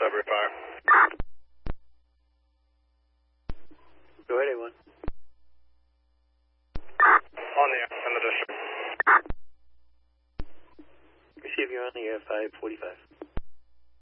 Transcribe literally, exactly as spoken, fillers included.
Sudbury Fire. Go ahead, A one. On the air, in the district. Receive you on the air, five forty-five.